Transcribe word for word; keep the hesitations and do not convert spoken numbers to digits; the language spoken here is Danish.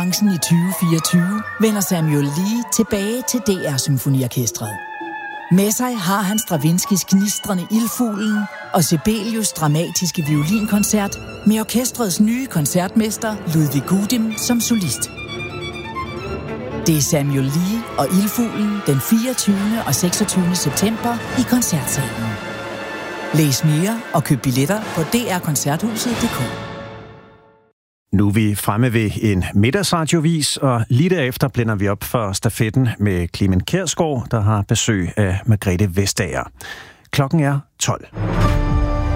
konferencen i tyve fireogtyve vender Samuel Lee tilbage til D R Symfoniorkestret. Med sig har han Stravinskys gnistrende Ildfuglen og Sibelius' dramatiske violinkoncert med orkestrets nye koncertmester Ludwig Gudim som solist. Det er Samuel Lee og Ildfuglen den fireogtyvende og seksogtyvende september i Koncertsalen. Læs mere og køb billetter på d r koncerthuset punktum d k. Nu er vi fremme ved en middagsradiovis, og lige derefter blænder vi op for stafetten med Clement Kjærsgaard, der har besøg af Margrethe Vestager. Klokken er tolv.